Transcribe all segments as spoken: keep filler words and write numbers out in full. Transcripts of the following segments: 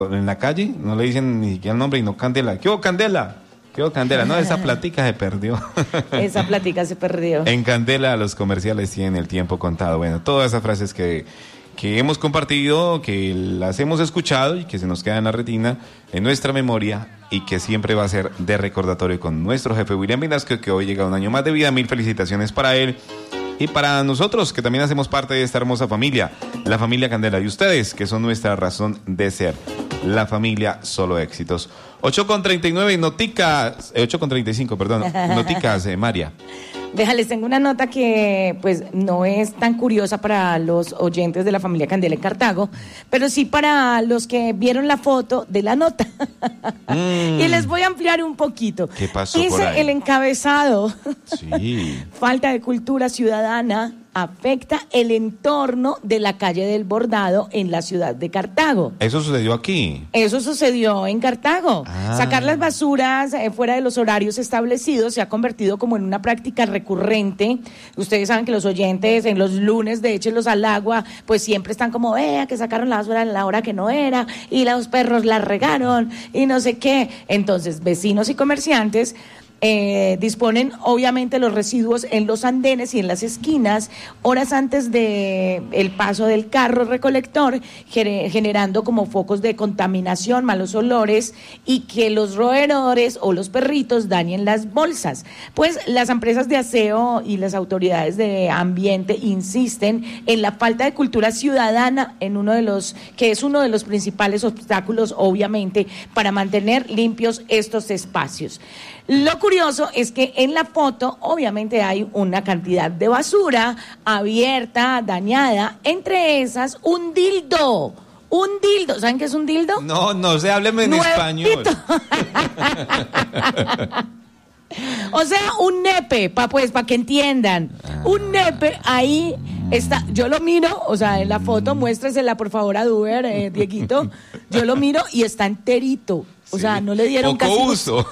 en la calle, no le dicen ni siquiera el nombre y no Candela. ¿Qué hubo, Candela? ¿Qué hubo, Candela? No, esa platica se perdió. Esa platica se perdió. En Candela los comerciales tienen el tiempo contado. Bueno, todas esas frases que, que hemos compartido, que las hemos escuchado y que se nos quedan en la retina, en nuestra memoria, y que siempre va a ser de recordatorio con nuestro jefe William Vinasco, que hoy llega un año más de vida. Mil felicitaciones para él y para nosotros, que también hacemos parte de esta hermosa familia, la familia Candela, y ustedes, que son nuestra razón de ser, la familia Solo Éxitos. ocho con treinta y nueve, noticas, eh, ocho con treinta y cinco, perdón, noticas, eh, María. Déjales, tengo una nota que pues no es tan curiosa para los oyentes de la familia Candela en Cartago, pero sí para los que vieron la foto de la nota. Mm. Y les voy a ampliar un poquito. ¿Qué pasó Dice por ahí? El encabezado. Sí. Falta de cultura ciudadana afecta el entorno de la calle del Bordado en la ciudad de Cartago. Eso sucedió aquí. Eso sucedió en Cartago. Ah. Sacar las basuras eh, fuera de los horarios establecidos se ha convertido como en una práctica recurrente. Ustedes saben que los oyentes en los lunes de Échelos al Agua, pues siempre están como, vea, que sacaron la basura en la hora que no era, y los perros la regaron, y no sé qué. Entonces, vecinos y comerciantes Eh, disponen obviamente los residuos en los andenes y en las esquinas horas antes de el paso del carro recolector, generando como focos de contaminación, malos olores, y que los roedores o los perritos dañen las bolsas. Pues las empresas de aseo y las autoridades de ambiente insisten en la falta de cultura ciudadana, en uno de los que es uno de los principales obstáculos obviamente para mantener limpios estos espacios. Lo curioso es que en la foto obviamente hay una cantidad de basura abierta, dañada, entre esas un dildo, un dildo, ¿saben qué es un dildo? No, no sé, hábleme en Nuevito. español. O sea, un nepe, pa, pues, para que entiendan, un nepe ahí está, yo lo miro, o sea, en la foto, muéstresela por favor a Duber, eh, Dieguito, yo lo miro y está enterito, o Sí. sea, no le dieron poco casi uso.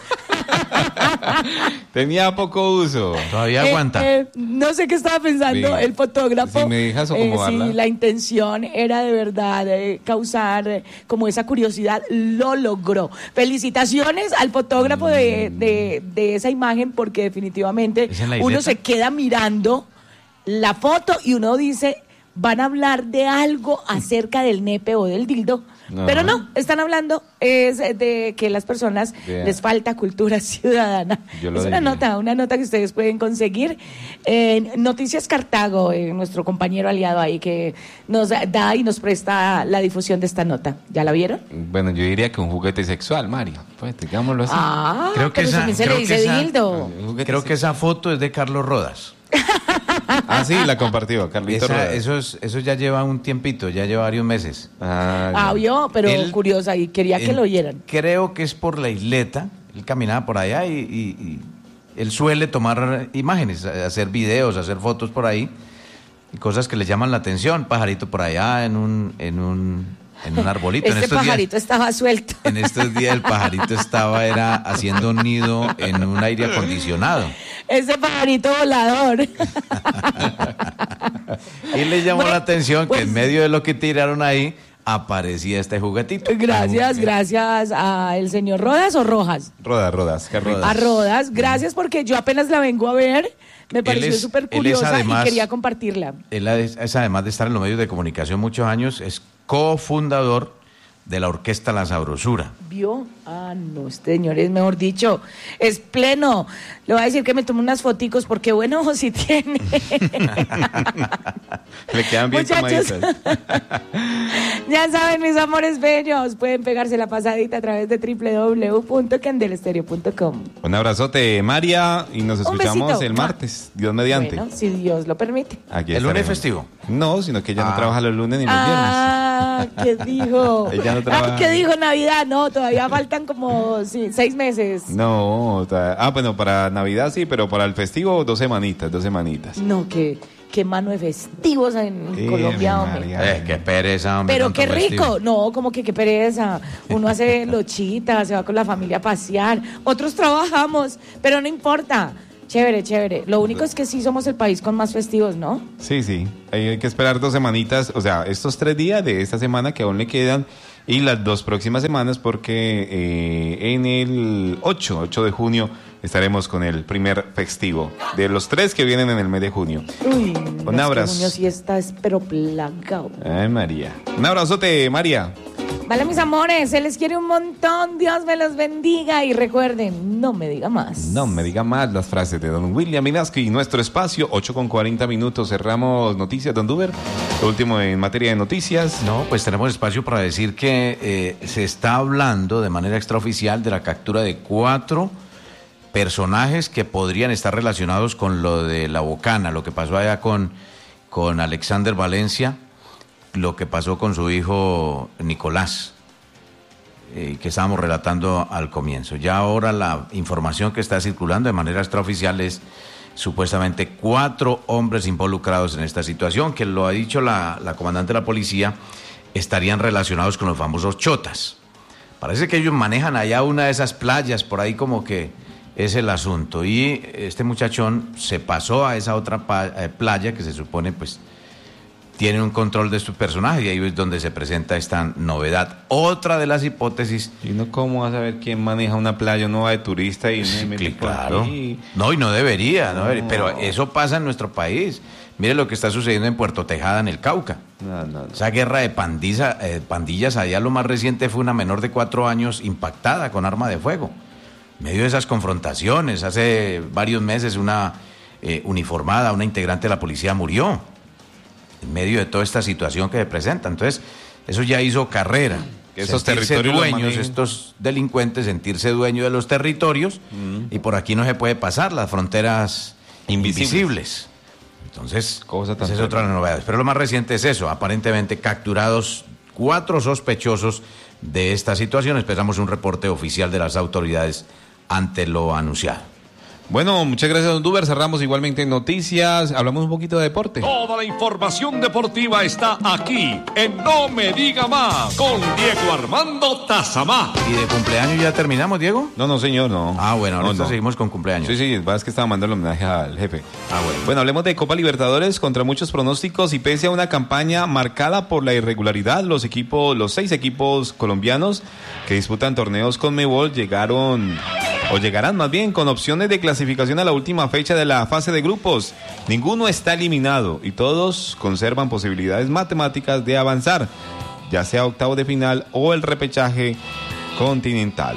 Tenía poco uso. Todavía Eh, aguanta. eh, no sé qué estaba pensando Sí. el fotógrafo. Si me dejas eh, acomodarla. si la intención era de verdad eh, causar eh, como esa curiosidad, lo logró. Felicitaciones al fotógrafo de, de, de esa imagen, porque definitivamente ¿Es en la uno isleta? se queda mirando la foto y uno dice, van a hablar de algo acerca del nepe o del dildo. No. Pero no, están hablando es de que las personas Yeah. les falta cultura ciudadana. Yo lo Es una diría. nota, una nota que ustedes pueden conseguir en Noticias Cartago, eh, nuestro compañero aliado ahí que nos da y nos presta la difusión de esta nota. ¿Ya la vieron? Bueno, yo diría que un juguete sexual, Mario. Pues digámoslo así. Ah, Creo que pero esa- también se creo le que dice esa- dildo. Un juguete Creo que esa foto es de Carlos Rodas. Ah, sí, la compartió, Carlito Esa- Rueda. eso, es- eso ya lleva un tiempito, ya lleva varios meses. Ah, Ah, ya. vio, pero Él- curiosa y quería que Él- lo oyeran. Creo que es por la isleta. Él caminaba por allá y, y- y él suele tomar imágenes, hacer videos, hacer fotos por ahí y cosas que le llaman la atención. Pajarito por allá en un en un en un arbolito. en Este estos pajarito días, estaba suelto. en estos días el pajarito estaba era haciendo un nido en un aire acondicionado. Ese pajarito volador. Y le llamó Bueno, la atención pues- que en medio de lo que tiraron ahí aparecía este juguetito. Gracias, Ah, gracias a el señor Rodas o Rojas. Rodas, Rodas, Carlitos. A Rodas, gracias porque yo apenas la vengo a ver, me pareció es- súper él es curiosa además- y quería compartirla. Él es, es, además de estar en los medios de comunicación muchos años, es cofundador de la Orquesta La Sabrosura. ¿Vio? Ah, no, este señor es, mejor dicho, es pleno. Le voy a decir que me tome unas foticos porque buen ojo sí tiene. Le quedan bien Muchachos. tomaditas. Ya saben, mis amores bellos, pueden pegarse la pasadita a través de doble u doble u doble u punto candelestereo punto com. Un abrazote, María, y nos Un escuchamos besito. el martes, Dios mediante. Bueno, si Dios lo permite. Aquí ¿El lunes estaremos. festivo? No, sino que ella no Ah. trabaja los lunes ni los Ah, ¿qué dijo? Ella no trabaja. Ah, ¿qué dijo Navidad? No, todavía faltan como sí, seis meses. viernes. No, ta- ah, bueno, para Navidad sí, pero para el festivo dos semanitas, dos semanitas. No, qué, qué mano de festivos en Sí, Colombia, mi hombre. María. Eh, qué pereza, hombre. Pero tanto qué rico. festivo. No, como que qué pereza. Uno hace lochita, se va con la familia a pasear. Otros trabajamos, pero no importa. Chévere, chévere. Lo único es que sí somos el país con más festivos, ¿no? Sí, sí. Hay, hay que esperar dos semanitas, o sea, estos tres días de esta semana que aún le quedan y las dos próximas semanas porque eh, en el ocho de junio estaremos con el primer festivo de los tres que vienen en el mes de junio. Uy, un abrazo. Junio sí está, es pero plagado. Ay, María. Un abrazote, María. Vale, mis amores, se les quiere un montón, Dios me los bendiga y recuerden, no me diga más. No me diga más las frases de don William Minaski. Nuestro espacio, ocho con cuarenta minutos, cerramos noticias, don Duber. Lo último en materia de noticias. No, pues tenemos espacio para decir que eh, se está hablando de manera extraoficial de la captura de cuatro personajes que podrían estar relacionados con lo de la Bocana, lo que pasó allá con, con Alexander Valencia, lo que pasó con su hijo Nicolás, eh, que estábamos relatando al comienzo. Ya ahora la información que está circulando de manera extraoficial es supuestamente cuatro hombres involucrados en esta situación, que lo ha dicho la, la comandante de la policía, estarían relacionados con los famosos chotas. Parece que ellos manejan allá una de esas playas, por ahí como que es el asunto. Y este muchachón se pasó a esa otra pa- eh, playa que se supone pues tienen un control de estos personajes y ahí es donde se presenta esta novedad. Otra de las hipótesis. ¿Y no cómo vas a saber quién maneja una playa? Uno va de turista y Sí, me mete por claro. aquí. No, y no debería, no No. debería, pero eso pasa en nuestro país. Mire lo que está sucediendo en Puerto Tejada, en el Cauca. No, no, no. Esa guerra de pandiza, eh, pandillas, allá lo más reciente fue una menor de cuatro años impactada con arma de fuego. En medio de esas confrontaciones, hace varios meses una eh, uniformada, una integrante de la policía murió. En medio de toda esta situación que se presenta. Entonces, eso ya hizo carrera. Que esos Sentirse territorios los dueños, manejen. estos delincuentes, sentirse dueños de los territorios, Mm. y por aquí no se puede pasar, las fronteras Invisibles. invisibles. Entonces, Cosa tan esa es otra de las novedades. Pero lo más reciente es eso, aparentemente capturados cuatro sospechosos de esta situación. Esperamos un reporte oficial de las autoridades ante lo anunciado. Bueno, muchas gracias, don Duber. Cerramos igualmente en noticias. Hablamos un poquito de deporte. Toda la información deportiva está aquí en No Me Diga Más con Diego Armando Tazamá. ¿Y de cumpleaños ya terminamos, Diego? No, no, señor, no. Ah, bueno, ahora no, no. seguimos con cumpleaños. Sí, sí, es que estaba mandando el homenaje al jefe. Ah, bueno. Bueno, hablemos de Copa Libertadores. Contra muchos pronósticos y pese a una campaña marcada por la irregularidad, los equipos, los seis equipos colombianos que disputan torneos con Conmebol llegaron, o llegarán más bien, con opciones de clasificación a la última fecha de la fase de grupos. Ninguno está eliminado y todos conservan posibilidades matemáticas de avanzar, ya sea octavo de final o el repechaje continental.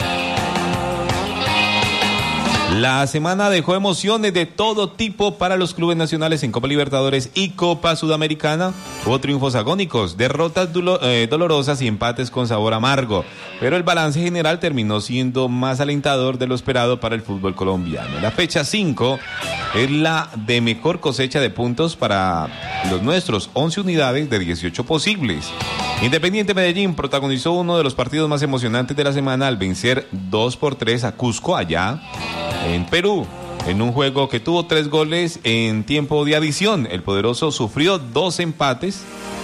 La semana dejó emociones de todo tipo para los clubes nacionales en Copa Libertadores y Copa Sudamericana. Hubo triunfos agónicos, derrotas dulo, eh, dolorosas y empates con sabor amargo. Pero el balance general terminó siendo más alentador de lo esperado para el fútbol colombiano. La fecha cinco es la de mejor cosecha de puntos para los nuestros, once unidades de dieciocho posibles. Independiente Medellín protagonizó uno de los partidos más emocionantes de la semana al vencer dos por tres a Cusco allá en Perú, en un juego que tuvo tres goles en tiempo de adición. El poderoso sufrió dos empates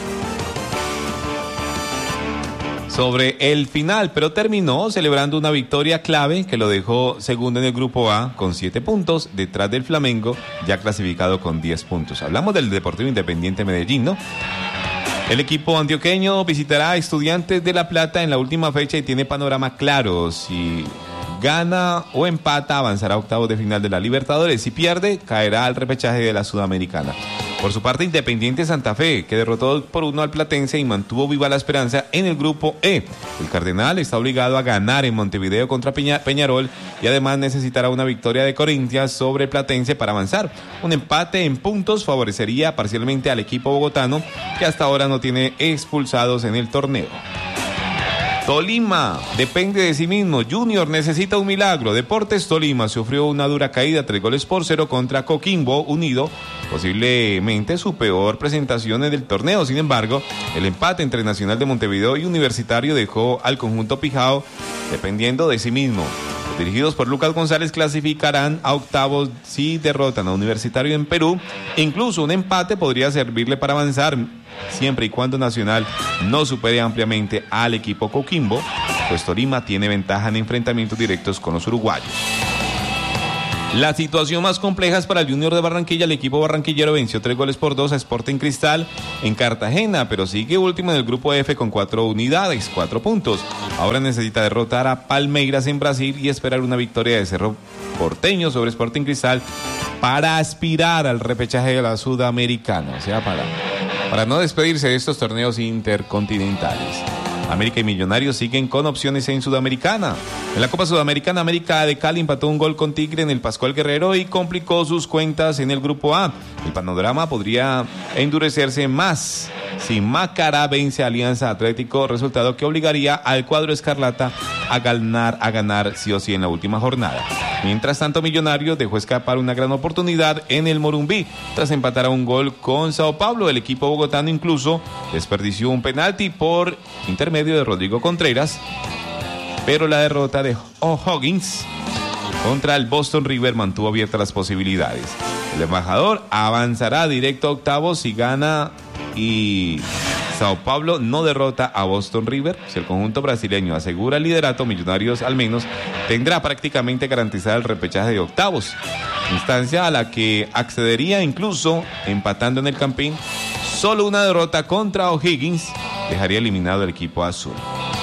sobre el final, pero terminó celebrando una victoria clave que lo dejó segundo en el grupo A con siete puntos, detrás del Flamengo, ya clasificado con diez puntos. Hablamos del Deportivo Independiente Medellín, ¿no? El equipo antioqueño visitará a Estudiantes de La Plata en la última fecha y tiene panorama claro. Si gana o empata, avanzará a octavos de final de la Libertadores. Si pierde, caerá al repechaje de la Sudamericana. Por su parte, Independiente Santa Fe, que derrotó por uno al Platense y mantuvo viva la esperanza en el grupo E. El Cardenal está obligado a ganar en Montevideo contra Peña, Peñarol y además necesitará una victoria de Corinthians sobre Platense para avanzar. Un empate en puntos favorecería parcialmente al equipo bogotano, que hasta ahora no tiene expulsados en el torneo. Tolima depende de sí mismo. Junior necesita un milagro. Deportes Tolima sufrió una dura caída, tres goles por cero contra Coquimbo Unido, posiblemente su peor presentación en el torneo. Sin embargo, el empate entre Nacional de Montevideo y Universitario dejó al conjunto pijao dependiendo de sí mismo. Los dirigidos por Lucas González clasificarán a octavos si derrotan a Universitario en Perú. Incluso un empate podría servirle para avanzar, siempre y cuando Nacional no supere ampliamente al equipo Coquimbo, pues Tolima tiene ventaja en enfrentamientos directos con los uruguayos. La situación más compleja es para el Junior de Barranquilla. El equipo barranquillero venció tres goles por dos a Sporting Cristal en Cartagena, pero sigue último en el grupo F con cuatro unidades, cuatro puntos. Ahora necesita derrotar a Palmeiras en Brasil y esperar una victoria de Cerro Porteño sobre Sporting Cristal para aspirar al repechaje de la Sudamericana, o sea, para, para no despedirse de estos torneos intercontinentales. América y Millonarios siguen con opciones en Sudamericana. En la Copa Sudamericana, América de Cali empató un gol con Tigre en el Pascual Guerrero y complicó sus cuentas en el Grupo A. El panorama podría endurecerse más si Macará vence a Alianza Atlético, resultado que obligaría al cuadro escarlata a ganar, a ganar sí o sí en la última jornada. Mientras tanto, Millonarios dejó escapar una gran oportunidad en el Morumbí. Tras empatar a un gol con Sao Paulo, el equipo bogotano incluso desperdició un penalti por intermedio de Rodrigo Contreras, pero la derrota de O'Higgins contra el Boston River mantuvo abiertas las posibilidades. El embajador avanzará directo a octavos si gana y Sao Paulo no derrota a Boston River. Si el conjunto brasileño asegura el liderato, Millonarios al menos tendrá prácticamente garantizado el repechaje de octavos, instancia a la que accedería incluso empatando en el Campín. Solo una derrota contra O'Higgins dejaría eliminado el equipo azul.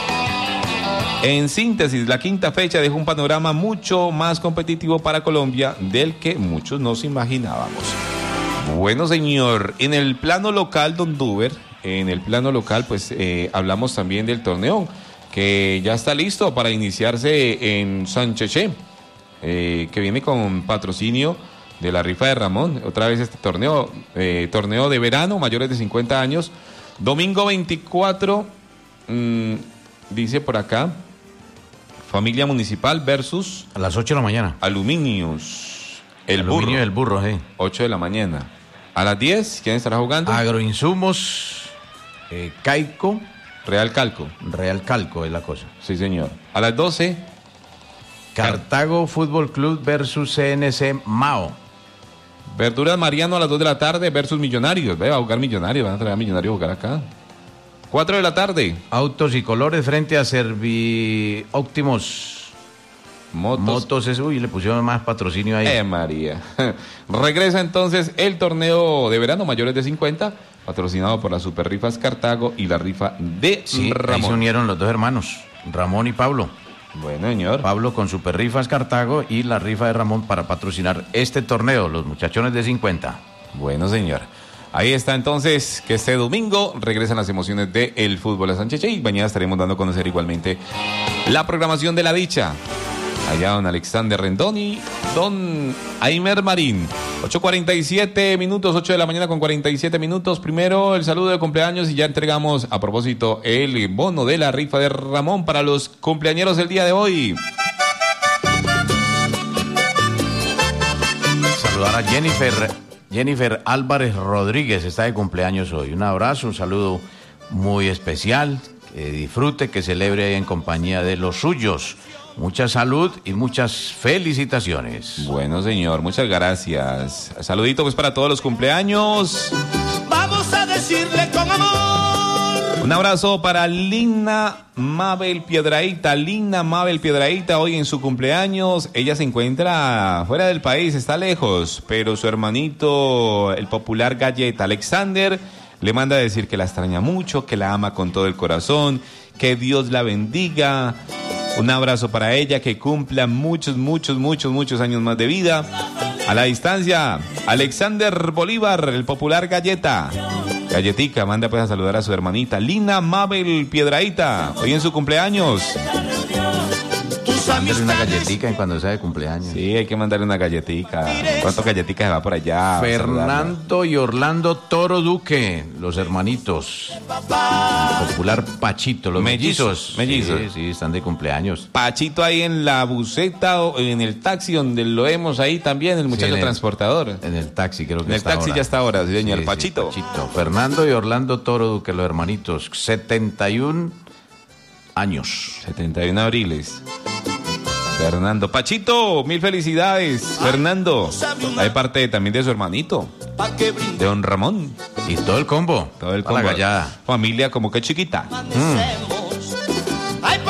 En síntesis, la quinta fecha dejó un panorama mucho más competitivo para Colombia del que muchos nos imaginábamos. Bueno, señor, en el plano local, don Duber, en el plano local, pues eh, hablamos también del torneo que ya está listo para iniciarse en Sancheche, eh, que viene con patrocinio de la rifa de Ramón. Otra vez este torneo, eh, torneo de verano, mayores de cincuenta años, domingo veinticuatro, mmm, dice por acá, Familia Municipal versus... A las ocho de la mañana. Aluminios, el Aluminio burro. el burro, sí. ocho de la mañana. A las diez, ¿quién estará jugando? Agroinsumos, eh, Caico, Real Calco. Real Calco es la cosa. Sí, señor. A las doce, Cartago Fútbol Club versus C N C Mao. Verduras Mariano a las dos de la tarde versus Millonarios. Ve, va a jugar Millonarios, van a traer a Millonarios a jugar acá. cuatro de la tarde. Autos y Colores frente a Servi Óptimos. Motos. Motos, es, uy, le pusieron más patrocinio ahí. Eh, María. Regresa entonces el torneo de verano mayores de cincuenta, patrocinado por las Super Rifas Cartago y la rifa de Sí, Ramón. ahí se unieron los dos hermanos, Ramón y Pablo. Bueno, señor. Pablo con Super Rifas Cartago y la rifa de Ramón para patrocinar este torneo, los muchachones de cincuenta. Bueno, señor. Ahí está entonces, que este domingo regresan las emociones del fútbol a Sancheche y mañana estaremos dando a conocer igualmente la programación de la dicha. Allá don Alexander Rendón y don Aimer Marín. ocho cuarenta y siete minutos, ocho de la mañana con cuarenta y siete minutos. Primero el saludo de cumpleaños y ya entregamos a propósito el bono de la rifa de Ramón para los cumpleañeros del día de hoy. Saludar a Jennifer, Jennifer Álvarez Rodríguez, está de cumpleaños hoy. Un abrazo, un saludo muy especial. Que disfrute, que celebre en compañía de los suyos. Mucha salud y muchas felicitaciones. Bueno, señor, muchas gracias. Saludito pues para todos los cumpleaños. Vamos a decirle con amor. Un abrazo para Lina Mabel Piedraíta. Lina Mabel Piedraíta hoy en su cumpleaños. Ella se encuentra fuera del país, está lejos, pero su hermanito, el popular Galleta Alexander, le manda a decir que la extraña mucho, que la ama con todo el corazón, que Dios la bendiga. Un abrazo para ella, que cumpla muchos, muchos, muchos, muchos años más de vida. A la distancia, Alexander Bolívar, el popular Galleta. Galletica, manda pues a saludar a su hermanita Lina Mabel Piedraíta, hoy en su cumpleaños. Mándale una galletica en cuando sea de cumpleaños. Sí, hay que mandarle una galletica. ¿Cuántas galletitas se va por allá? Fernando y Orlando Toro Duque, los hermanitos. El popular Pachito, los Mellizos, mellizos. mellizos. Sí, sí, están de cumpleaños. Pachito ahí en la buseta o en el taxi donde lo vemos ahí también, el muchacho Sí, en el- transportador. En el taxi, creo que En el está taxi ahora. ya está ahora, sí, señor. Sí, sí, Pachito. Pachito. Fernando y Orlando Toro Duque, los hermanitos. setenta y un años. setenta y uno abriles. Fernando. Pachito, mil felicidades. Fernando. Hay parte también de su hermanito, Pa' que brinde. de don Ramón. Y todo el combo. Todo el Toda la combo. gallada. Familia como que chiquita. Amanecemos. Ay, porque hoy es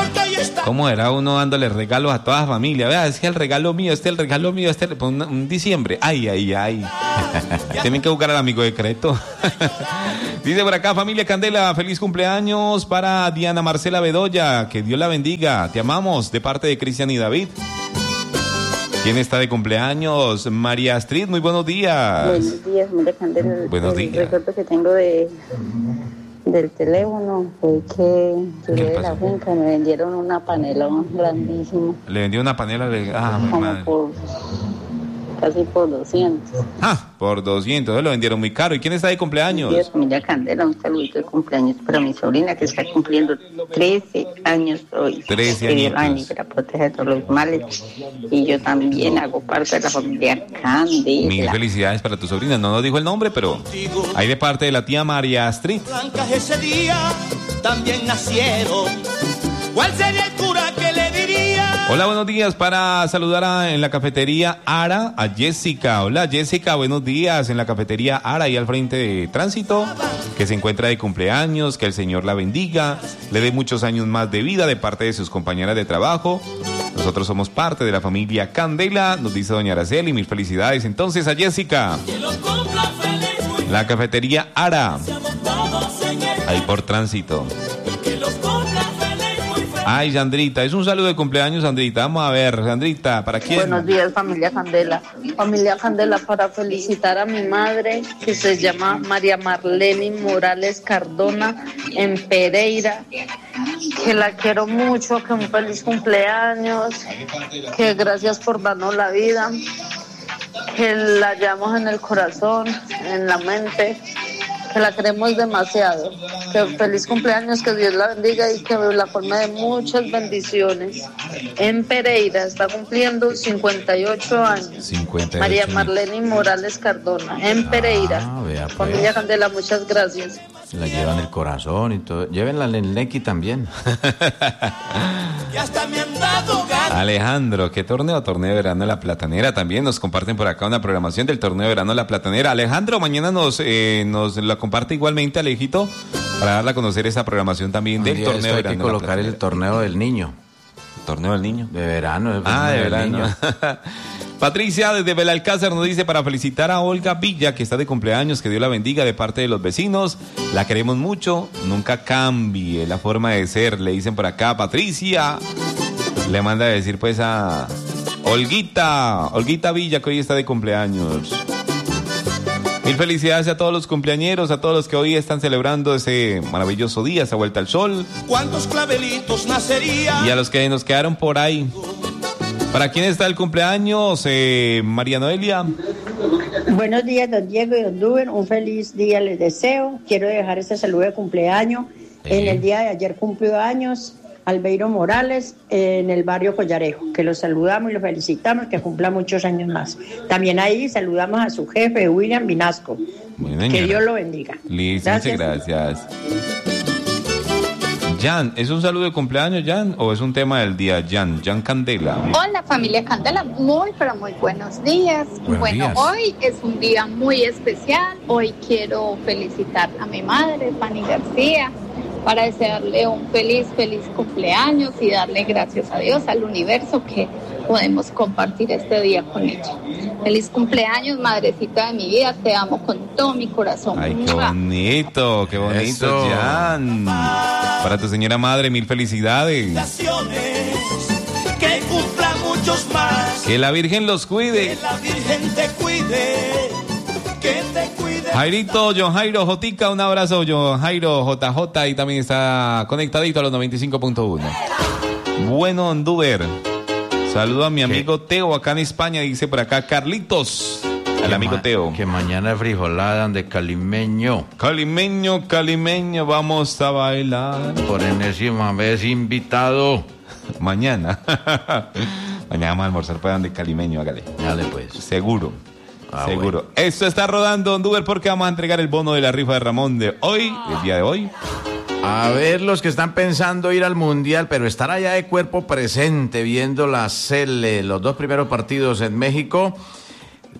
está. ¿Cómo era uno dándole regalos a toda la familia? Vea, es que el regalo mío, este el regalo mío, este el, un, un diciembre. Ay, ay, ay. Tienen que buscar al amigo secreto. Dice por acá, familia Candela, feliz cumpleaños para Diana Marcela Bedoya. Que Dios la bendiga. Te amamos, de parte de Cristian y David. ¿Quién está de cumpleaños? María Astrid, muy buenos días. Buenos días, familia Candela. Buenos el días. recuerdo que tengo de del teléfono fue que llegué de la finca, me vendieron una panelón grandísima. Le vendió una panela de... Ah, como madre. por casi por doscientos. Ah, por doscientos, lo vendieron muy caro. ¿Y quién está de cumpleaños? Buenos días, familia Candela, un saludito de cumpleaños para mi sobrina que está cumpliendo trece años hoy. trece Que Dios la añitos. bendiga, la protege de todos los males. Y yo también hago parte de la familia Candela. Mil felicidades para tu sobrina. No nos dijo el nombre, pero ahí de parte de la tía María Astrid. Blancas ese día también nacieron. ¿Cuál sería el cura que le diría? Hola, buenos días. Para saludar a, en la cafetería Ara a Jessica. Hola, Jessica, buenos días. En la cafetería Ara, ahí al frente de Tránsito, que se encuentra de cumpleaños. Que el Señor la bendiga, le dé muchos años más de vida de parte de sus compañeras de trabajo. Nosotros somos parte de la familia Candela, nos dice doña Araceli. Mil felicidades entonces a Jessica. La cafetería Ara, ahí por Tránsito. Ay, Sandrita, es un saludo de cumpleaños, Sandrita. Vamos a ver, Sandrita, ¿para quién? Buenos días, familia Candela. Familia Candela, para felicitar a mi madre, que se llama María Marlene Morales Cardona, en Pereira, que la quiero mucho, que un feliz cumpleaños, que gracias por darnos la vida, que la hallamos en el corazón, en la mente, que la queremos demasiado, que feliz cumpleaños, que Dios la bendiga y que la forme de muchas bendiciones. En Pereira está cumpliendo cincuenta y ocho años. cincuenta y ocho María años. Marlene Morales Cardona, en Pereira. Ah, vea, pues. Familia Candela, muchas gracias. La llevan el corazón y todo. Llévenla en Lequi también. Y hasta me han dado ganas. Alejandro, ¿qué torneo? Torneo de verano de la Platanera. También nos comparten por acá una programación del torneo de verano de la Platanera. Alejandro, mañana nos, eh, nos la comparte igualmente, Alejito, para darle a conocer esa programación también Un del día torneo esto de hay verano. que de la colocar el Platanera. torneo del niño. ¿Torneo del niño? De verano. el Ah, de torneo del verano. niño. Patricia desde Belalcázar nos dice para felicitar a Olga Villa, que está de cumpleaños, que Dios la bendiga de parte de los vecinos. La queremos mucho, nunca cambie la forma de ser, le dicen por acá. Patricia le manda a decir pues a Olguita, Olguita Villa, que hoy está de cumpleaños. Mil felicidades a todos los cumpleañeros, a todos los que hoy están celebrando ese maravilloso día, esa vuelta al sol. ¿Cuántos clavelitos nacerían? Y a los que nos quedaron por ahí. ¿Para quién está el cumpleaños, eh, María Noelia? Buenos días, don Diego y don Duber. Un feliz día les deseo. Quiero dejar este saludo de cumpleaños. Sí. En el día de ayer cumplió años Albeiro Morales en el barrio Collarejo, que los saludamos y los felicitamos, que cumpla muchos años más. También ahí saludamos a su jefe, William Vinasco. Bueno, Que señora. Dios lo bendiga. Listo, muchas gracias. Jan, ¿es un saludo de cumpleaños, Jan, o es un tema del día, Jan? Jan Candela. Hola familia Candela, muy pero muy buenos días. Buenos bueno, días. hoy es un día muy especial. Hoy quiero felicitar a mi madre, Fanny García, para desearle un feliz, feliz cumpleaños y darle gracias a Dios, al universo, que podemos compartir este día con ella. Feliz cumpleaños, madrecita de mi vida, te amo con todo mi corazón. Ay, qué bonito, qué bonito, Eso. Jan. Para tu señora madre, mil felicidades. Que cumpla muchos más. Que la Virgen los Que cuide. la Virgen te cuide. Que te cuide. Jairito, John Jairo, Jotica, un abrazo, John Jairo, J J, y también está conectadito a los noventa y cinco punto uno. Bueno, Anduber, saludo a mi amigo Teo acá en España, dice por acá Carlitos, al Que amigo ma- Teo. Que mañana frijolada de calimeño. Calimeño, calimeño, vamos a bailar. Por enésima vez invitado. Mañana. Mañana vamos a almorzar para donde calimeño, hágale. Dale pues. Seguro. Ah, Seguro. Esto está rodando, Anduber, porque vamos a entregar el bono de la rifa de Ramón de hoy, el día de hoy. A ver, los que están pensando ir al Mundial, pero estar allá de cuerpo presente, viendo la Cele, los dos primeros partidos en México,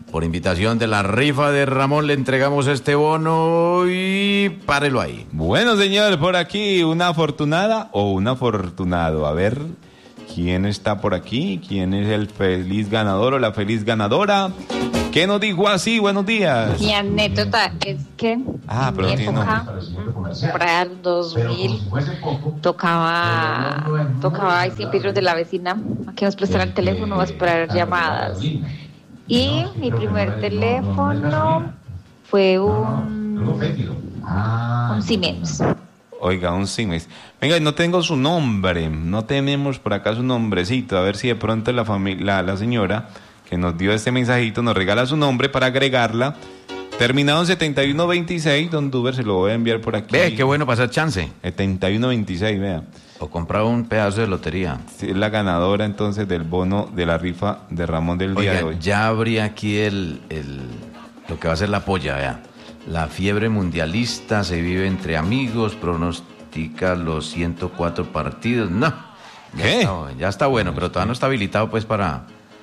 Por invitación de la rifa de Ramón le entregamos este bono y párelo ahí. Bueno, señor, por aquí una afortunada o un afortunado. A ver, ¿quién está por aquí? ¿Quién es el feliz ganador o la feliz ganadora? ¿Qué nos dijo así? Buenos días. Mi anécdota es que Ah, pero en mi tiene época, por allá del dos mil, tocaba, tocaba ahí siempre ir de la vecina a que nos prestara el teléfono a esperar llamadas. Y mi primer teléfono fue un, un Siemens. Oiga, un Siemens. Venga, no tengo su nombre, no tenemos por acá su nombrecito. A ver si de pronto la familia, la, la señora que nos dio este mensajito nos regala su nombre para agregarla. Terminado en setenta y uno veintiséis, don Duber, se lo voy a enviar por aquí. Ve, qué bueno pasar chance. setenta y uno veintiséis, vea. O comprar un pedazo de lotería. Sí, es la ganadora entonces del bono de la rifa de Ramón del día Oiga, de hoy. ya abrí aquí el, el lo que va a ser la polla, vea. La fiebre mundialista se vive entre amigos, pronostica los ciento cuatro partidos. No, ya ¿Qué? Está, ya está bueno, pero todavía no está habilitado pues para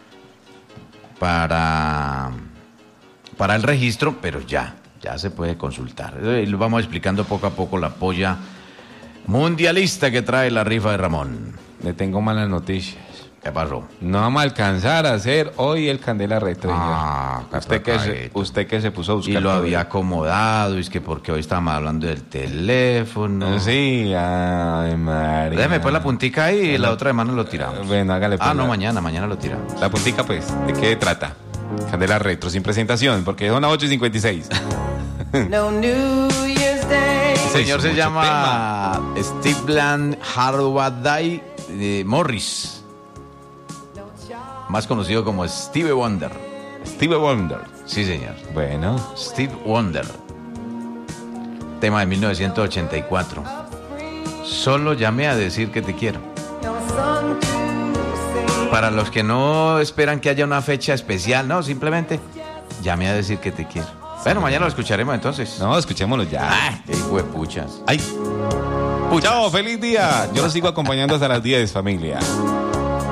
para para el registro, pero ya, ya se puede consultar. Y lo vamos explicando poco a poco la polla mundialista que trae la rifa de Ramón. Le tengo malas noticias. ¿Qué pasó? No vamos a alcanzar a hacer hoy el Candela Retro. Ah, usted que se, usted que se puso a buscar. Y lo todo. había acomodado, y es que porque hoy estábamos hablando del teléfono. Sí, ay, María. Déjeme pues la puntica ahí y la otra semana lo tiramos. Bueno, hágale pues. Ah, no, la- mañana, mañana lo tiramos. La puntica, pues, ¿de qué trata? Candela Retro, sin presentación, porque son las ocho y cincuenta y seis. No New Year's Day. El señor se mucho llama Steve Bland Hardwaday eh, Morris, más conocido como Steve Wonder. Steve Wonder. Sí, señor. Bueno, Steve Wonder. Tema de mil novecientos ochenta y cuatro. Solo llamé a decir que te quiero. Para los que no esperan que haya una fecha especial, no, simplemente llamé a decir que te quiero. Bueno, mañana lo escucharemos entonces. no, escuchémoslo ya. ¡Ay, qué hijo de puchas! ¡Ay! Chao, feliz día. Yo los sigo acompañando hasta las diez, familia.